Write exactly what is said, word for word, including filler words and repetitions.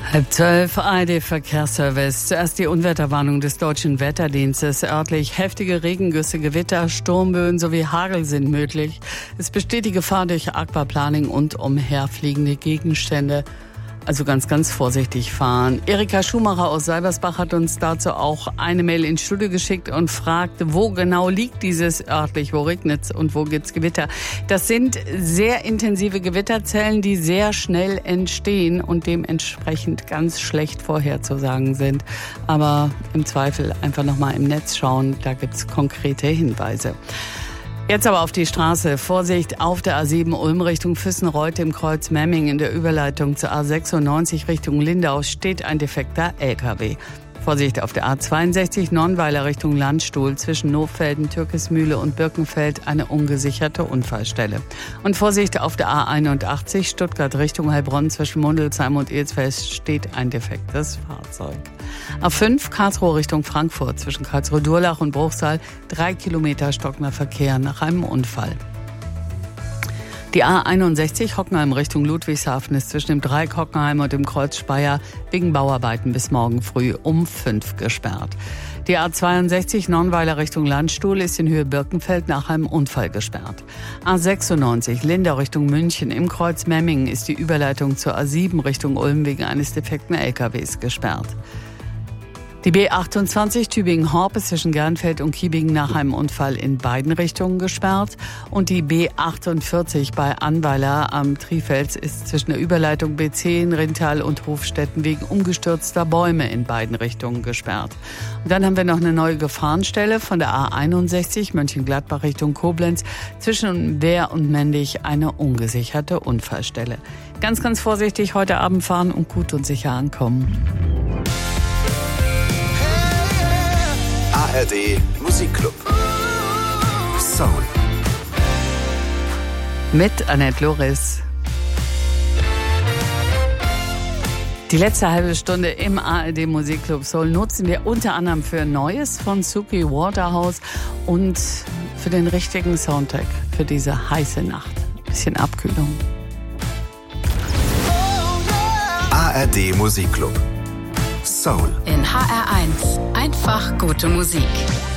Halb zwölf, A R D-Verkehrsservice. Zuerst die Unwetterwarnung des Deutschen Wetterdienstes. Örtlich heftige Regengüsse, Gewitter, Sturmböen sowie Hagel sind möglich. Es besteht die Gefahr durch Aquaplaning und umherfliegende Gegenstände. Also ganz, ganz vorsichtig fahren. Erika Schumacher aus Seibersbach hat uns dazu auch eine Mail ins Studio geschickt und fragt, wo genau liegt dieses örtlich, wo regnet's und wo gibt's Gewitter. Das sind sehr intensive Gewitterzellen, die sehr schnell entstehen und dementsprechend ganz schlecht vorherzusagen sind. Aber im Zweifel einfach nochmal im Netz schauen, da gibt's konkrete Hinweise. Jetzt aber auf die Straße. Vorsicht auf der A sieben Ulm Richtung Füssenreuth im Kreuz Memming. In der Überleitung zur A sechsundneunzig Richtung Lindau steht ein defekter L K W. Vorsicht auf der A zweiundsechzig Nonnweiler Richtung Landstuhl zwischen Nohfelden, Türkismühle und Birkenfeld eine ungesicherte Unfallstelle. Und Vorsicht auf der A einundachtzig Stuttgart Richtung Heilbronn zwischen Mundelsheim und Ilsfeld steht ein defektes Fahrzeug. A fünf Karlsruhe Richtung Frankfurt zwischen Karlsruhe-Durlach und Bruchsal drei Kilometer stockender Verkehr nach einem Unfall. Die A einundsechzig Hockenheim Richtung Ludwigshafen ist zwischen dem Dreieck Hockenheim und dem Kreuz Speyer wegen Bauarbeiten bis morgen früh um fünf gesperrt. Die A zweiundsechzig Nonnweiler Richtung Landstuhl ist in Höhe Birkenfeld nach einem Unfall gesperrt. A sechsundneunzig Lindau Richtung München im Kreuz Memmingen ist die Überleitung zur A sieben Richtung Ulm wegen eines defekten L K Ws gesperrt. Die B achtundzwanzig Tübingen-Horb ist zwischen Gernfeld und Kiebingen nach einem Unfall in beiden Richtungen gesperrt. Und die B achtundvierzig bei Annweiler am Trifels ist zwischen der Überleitung B zehn, Rintal und Hofstetten wegen umgestürzter Bäume in beiden Richtungen gesperrt. Und dann haben wir noch eine neue Gefahrenstelle von der A einundsechzig Mönchengladbach Richtung Koblenz zwischen Wehr und Mendig eine ungesicherte Unfallstelle. Ganz, ganz vorsichtig heute Abend fahren und gut und sicher ankommen. A R D Musikclub Soul mit Annette Loris. Die letzte halbe Stunde im A R D Musikclub Soul nutzen wir unter anderem für Neues von Suki Waterhouse und für den richtigen Soundtrack für diese heiße Nacht. Bisschen Abkühlung. A R D Musikclub Soul in H R eins. Einfach gute Musik.